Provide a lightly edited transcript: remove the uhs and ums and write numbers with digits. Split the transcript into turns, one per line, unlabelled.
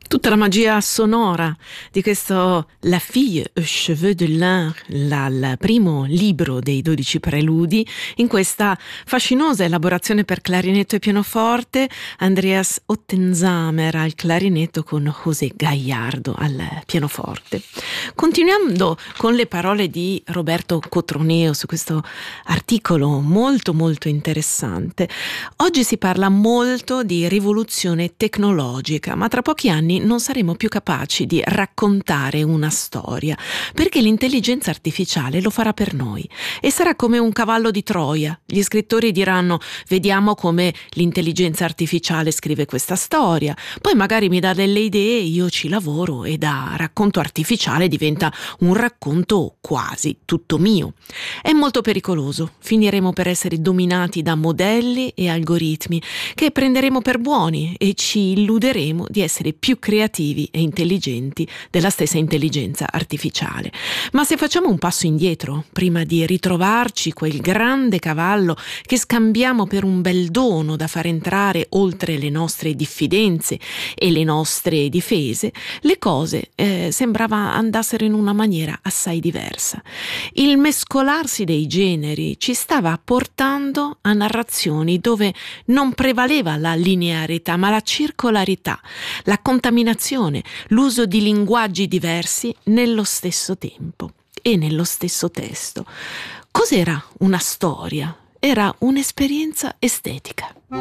Tutta la magia sonora di questo La fille aux cheveux de lin, il primo libro dei 12 preludi, in questa fascinosa elaborazione per clarinetto e pianoforte, Andreas Ottensamer al clarinetto con José Gallardo al pianoforte. Continuando con le parole di Roberto Cotroneo su questo articolo molto molto interessante, oggi si parla molto di rivoluzione tecnologica, ma tra pochi anni non saremo più capaci di raccontare una storia, perché l'intelligenza artificiale lo farà per noi e sarà come un cavallo di Troia. Gli scrittori diranno: vediamo come l'intelligenza artificiale scrive questa storia, poi magari mi dà delle idee, io ci lavoro e da racconto artificiale diventa un racconto quasi tutto mio. È molto pericoloso, finiremo per essere dominati da modelli e algoritmi che prenderemo per buoni e ci illuderemo di essere più creativi e intelligenti della stessa intelligenza artificiale. Ma se facciamo un passo indietro, prima di ritrovarci quel grande cavallo che scambiamo per un bel dono da far entrare oltre le nostre diffidenze e le nostre difese, le cose sembrava andassero in una maniera assai diversa. Il mescolarsi dei generi ci stava portando a narrazioni dove non prevaleva la linearità, ma la circolarità, la contaminazione, l'uso di linguaggi diversi nello stesso tempo e nello stesso testo. Cos'era una storia? Era un'esperienza estetica.